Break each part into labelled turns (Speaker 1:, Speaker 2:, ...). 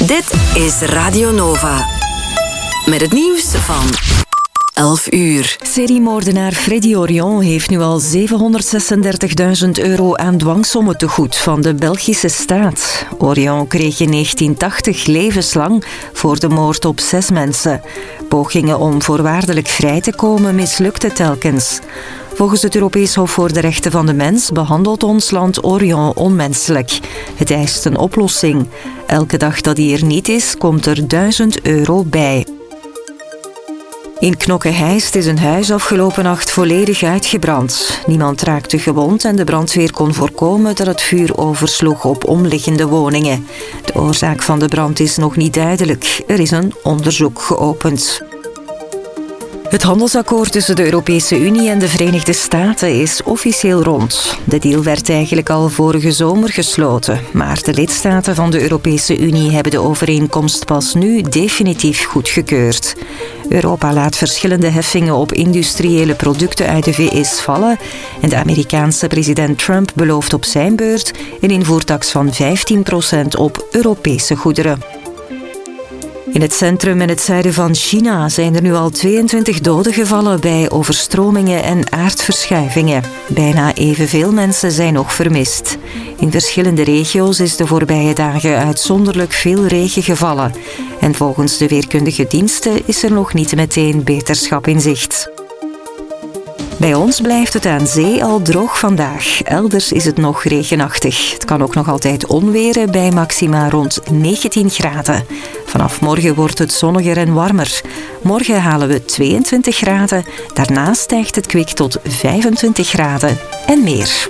Speaker 1: Dit is Radio Nova. Met het nieuws van 11 uur.
Speaker 2: Seriemoordenaar Freddy Orion heeft nu al €736.000 aan dwangsommen te goed van de Belgische staat. Orion kreeg in 1980 levenslang voor de moord op 6 mensen. Pogingen om voorwaardelijk vrij te komen mislukten telkens. Volgens het Europees Hof voor de Rechten van de Mens behandelt ons land Orion onmenselijk. Het eist een oplossing. Elke dag dat hij er niet is, komt er €1000 bij. In Knokke-Heist is een huis afgelopen nacht volledig uitgebrand. Niemand raakte gewond en de brandweer kon voorkomen dat het vuur oversloeg op omliggende woningen. De oorzaak van de brand is nog niet duidelijk. Er is een onderzoek geopend. Het handelsakkoord tussen de Europese Unie en de Verenigde Staten is officieel rond. De deal werd eigenlijk al vorige zomer gesloten, maar de lidstaten van de Europese Unie hebben de overeenkomst pas nu definitief goedgekeurd. Europa laat verschillende heffingen op industriële producten uit de VS vallen en de Amerikaanse president Trump belooft op zijn beurt een invoertaks van 15% op Europese goederen. In het centrum en het zuiden van China zijn er nu al 22 doden gevallen bij overstromingen en aardverschuivingen. Bijna evenveel mensen zijn nog vermist. In verschillende regio's is de voorbije dagen uitzonderlijk veel regen gevallen. En volgens de weerkundige diensten is er nog niet meteen beterschap in zicht. Bij ons blijft het aan zee al droog vandaag. Elders is het nog regenachtig. Het kan ook nog altijd onweren bij maxima rond 19 graden. Vanaf morgen wordt het zonniger en warmer. Morgen halen we 22 graden. Daarna stijgt het kwik tot 25 graden en meer.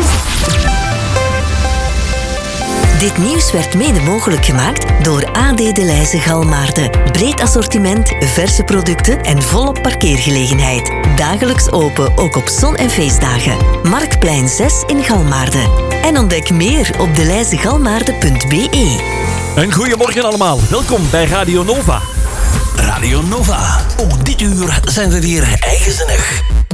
Speaker 3: Dit nieuws werd mede mogelijk gemaakt door AD De Leize Galmaarden. Breed assortiment, verse producten en volop parkeergelegenheid. Dagelijks open, ook op zon- en feestdagen. Marktplein 6 in Galmaarden. En ontdek meer op deleizegalmaarden.be.
Speaker 4: Een goeiemorgen allemaal. Welkom bij Radio Nova.
Speaker 5: Radio Nova. Ook dit uur zijn we weer eigenzinnig.